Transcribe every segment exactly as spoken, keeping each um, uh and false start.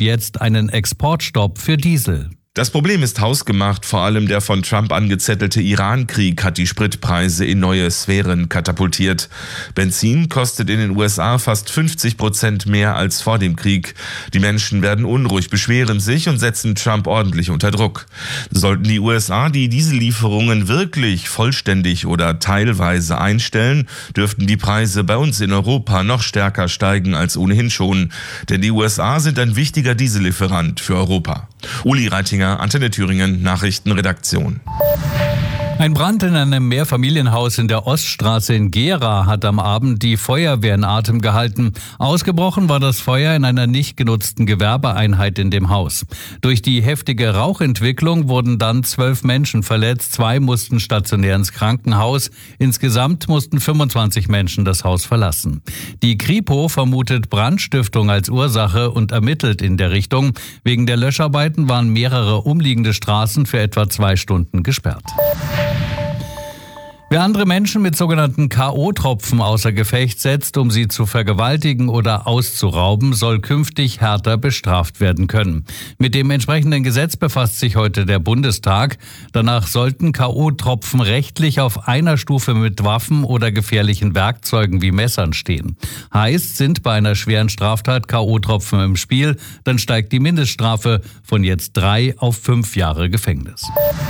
jetzt einen Exportstopp für Diesel. Das Problem ist hausgemacht, vor allem der von Trump angezettelte Iran-Krieg hat die Spritpreise in neue Sphären katapultiert. Benzin kostet in den U S A fast fünfzig Prozent mehr als vor dem Krieg. Die Menschen werden unruhig, beschweren sich und setzen Trump ordentlich unter Druck. Sollten die U S A die Diesellieferungen wirklich vollständig oder teilweise einstellen, dürften die Preise bei uns in Europa noch stärker steigen als ohnehin schon. Denn die U S A sind ein wichtiger Diesellieferant für Europa. Uli Reitinger, Antenne Thüringen, Nachrichtenredaktion. Ein Brand in einem Mehrfamilienhaus in der Oststraße in Gera hat am Abend die Feuerwehr in Atem gehalten. Ausgebrochen war das Feuer in einer nicht genutzten Gewerbeeinheit in dem Haus. Durch die heftige Rauchentwicklung wurden dann zwölf Menschen verletzt. Zwei mussten stationär ins Krankenhaus. Insgesamt mussten fünfundzwanzig Menschen das Haus verlassen. Die Kripo vermutet Brandstiftung als Ursache und ermittelt in der Richtung. Wegen der Löscharbeiten waren mehrere umliegende Straßen für etwa zwei Stunden gesperrt. Wer andere Menschen mit sogenannten K O-Tropfen außer Gefecht setzt, um sie zu vergewaltigen oder auszurauben, soll künftig härter bestraft werden können. Mit dem entsprechenden Gesetz befasst sich heute der Bundestag. Danach sollten K O-Tropfen rechtlich auf einer Stufe mit Waffen oder gefährlichen Werkzeugen wie Messern stehen. Heißt, sind bei einer schweren Straftat K O-Tropfen im Spiel, dann steigt die Mindeststrafe von jetzt drei auf fünf Jahre Gefängnis.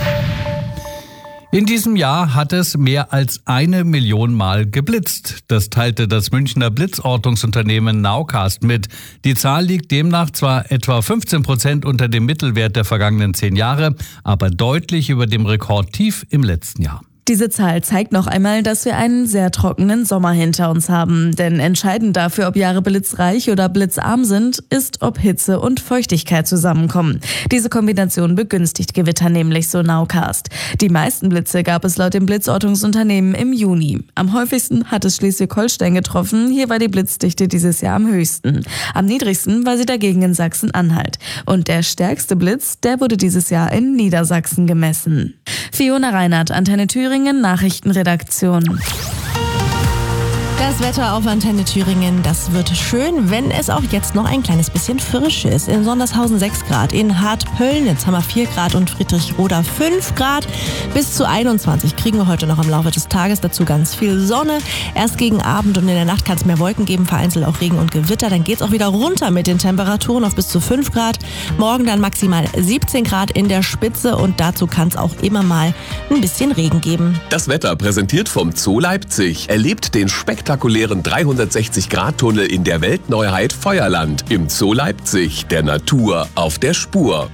In diesem Jahr hat es mehr als eine Million Mal geblitzt. Das teilte das Münchner Blitzortungsunternehmen Nowcast mit. Die Zahl liegt demnach zwar etwa fünfzehn Prozent unter dem Mittelwert der vergangenen zehn Jahre, aber deutlich über dem Rekordtief im letzten Jahr. Diese Zahl zeigt noch einmal, dass wir einen sehr trockenen Sommer hinter uns haben. Denn entscheidend dafür, ob Jahre blitzreich oder blitzarm sind, ist, ob Hitze und Feuchtigkeit zusammenkommen. Diese Kombination begünstigt Gewitter nämlich, so Nowcast. Die meisten Blitze gab es laut dem Blitzortungsunternehmen im Juni. Am häufigsten hat es Schleswig-Holstein getroffen. Hier war die Blitzdichte dieses Jahr am höchsten. Am niedrigsten war sie dagegen in Sachsen-Anhalt. Und der stärkste Blitz, der wurde dieses Jahr in Niedersachsen gemessen. Fiona Reinhardt, Antenne Thüringen, Nachrichtenredaktion. Das Wetter auf Antenne Thüringen, das wird schön, wenn es auch jetzt noch ein kleines bisschen frisch ist. In Sondershausen sechs Grad, in Hart-Pöllnitz haben wir vier Grad und Friedrichroda fünf Grad. Bis zu einundzwanzig kriegen wir heute noch im Laufe des Tages, dazu ganz viel Sonne. Erst gegen Abend und in der Nacht kann es mehr Wolken geben, vereinzelt auch Regen und Gewitter. Dann geht es auch wieder runter mit den Temperaturen auf bis zu fünf Grad. Morgen dann maximal siebzehn Grad in der Spitze und dazu kann es auch immer mal ein bisschen Regen geben. Das Wetter präsentiert vom Zoo Leipzig. Erlebt den spektakulären dreihundertsechzig Grad Tunnel in der Weltneuheit Feuerland im Zoo Leipzig, der Natur auf der Spur.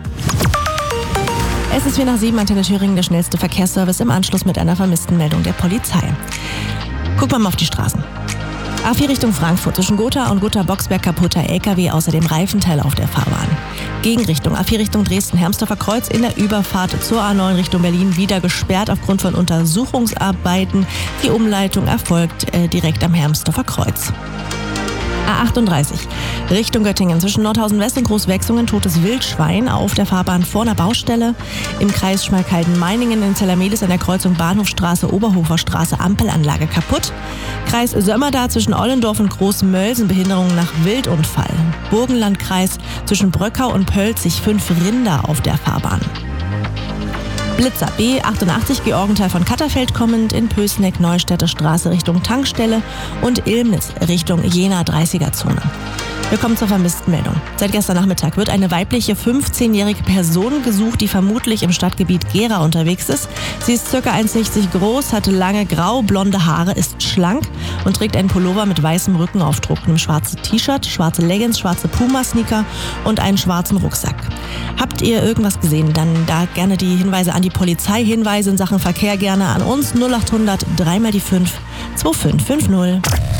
Es ist vier nach sieben, Antenne Thüringen, der schnellste Verkehrsservice im Anschluss mit einer vermissten Meldung der Polizei. Gucken wir mal auf die Straßen. A vier Richtung Frankfurt, zwischen Gotha und Gotha-Boxberg kaputter L K W, außerdem Reifenteile auf der Fahrbahn. Gegenrichtung A vier Richtung Dresden-Hermsdorfer Kreuz in der Überfahrt zur A neun Richtung Berlin wieder gesperrt aufgrund von Untersuchungsarbeiten. Die Umleitung erfolgt äh, direkt am Hermsdorfer Kreuz. A achtunddreißig Richtung Göttingen, zwischen Nordhausen West und Großwechsungen totes Wildschwein auf der Fahrbahn vor einer Baustelle. Im Kreis Schmalkalden-Meiningen in Zellermedis an der Kreuzung Bahnhofstraße, Oberhofer Straße, Ampelanlage kaputt. Kreis Sömmerda zwischen Ollendorf und Großmölsen, Behinderung nach Wildunfall. Burgenlandkreis zwischen Bröckau und Pölzig, fünf Rinder auf der Fahrbahn. Blitzer B achtundachtzig, Georgenthal von Katterfeld kommend in Pößneck, Neustädter Straße Richtung Tankstelle und Ilmnitz Richtung Jena dreißiger Zone. Wir kommen zur vermissten Meldung. Seit gestern Nachmittag wird eine weibliche fünfzehnjährige Person gesucht, die vermutlich im Stadtgebiet Gera unterwegs ist. Sie ist ca. eins Komma sechzig groß, hat lange grau-blonde Haare, ist schlank und trägt einen Pullover mit weißem Rückenaufdruck, einem schwarzen T-Shirt, schwarze Leggings, schwarze Puma-Sneaker und einen schwarzen Rucksack. Habt ihr irgendwas gesehen? Dann da gerne die Hinweise an die Polizei, Hinweise in Sachen Verkehr gerne an uns null achthundert drei mal die fünf zwei fünf fünf null.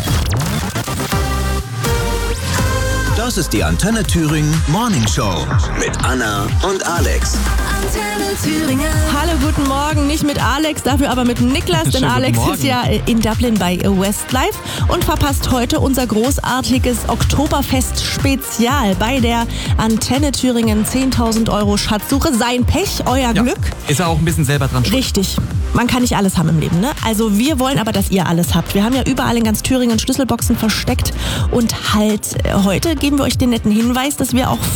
Das ist die Antenne Thüringen Morning Show mit Anna und Alex. Antenne Thüringen. Hallo, guten Morgen. Nicht mit Alex, dafür aber mit Niklas, denn Alex ist ja in Dublin bei Westlife und verpasst heute unser großartiges Oktoberfest-Spezial bei der Antenne Thüringen zehntausend Euro Schatzsuche. Sein Pech, euer ja, Glück. Ist er auch ein bisschen selber dran schuld. Richtig. Man kann nicht alles haben im Leben, ne? Also wir wollen aber, dass ihr alles habt. Wir haben ja überall in ganz Thüringen Schlüsselboxen versteckt und halt heute geben wir euch den netten Hinweis, dass wir auch